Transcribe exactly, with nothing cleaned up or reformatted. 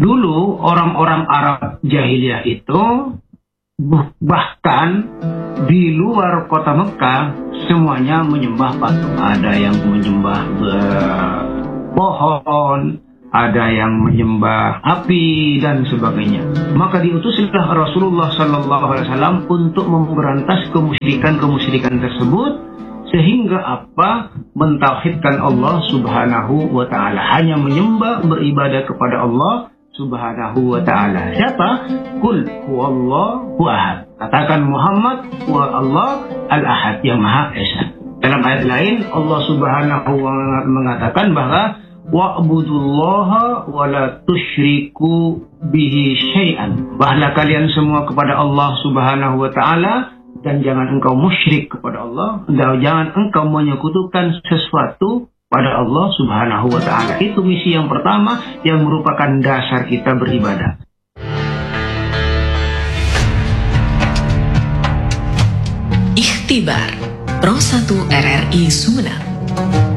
Dulu orang-orang Arab jahiliyah itu bahkan di luar kota Mekah semuanya menyembah patung. Ada yang menyembah pohon, ada yang menyembah api dan sebagainya. Maka diutuslah Rasulullah Sallallahu Alaihi Wasallam untuk memberantas kemusyrikan-kemusyrikan tersebut, sehingga apa? Mentauhidkan Allah Subhanahu wa Ta'ala, hanya menyembah, beribadah kepada Allah Subhanahu wa Ta'ala. Siapa? Qul huwallahu ahad. Katakan Muhammad huwa Allah al-ahad, yang Maha Esa. Dalam ayat lain Allah Subhanahu wa Ta'ala mengatakan bahwa wa'budullaha wa la tusyriku bihi syai'an. Bahlah kalian semua kepada Allah Subhanahu wa Ta'ala, dan jangan engkau musyrik kepada Allah, dan jangan engkau menyekutukan sesuatu pada Allah Subhanahu wa Ta'ala. Itu misi yang pertama yang merupakan dasar kita beribadah. Ikhtibar Pro satu R R I Sumeneb.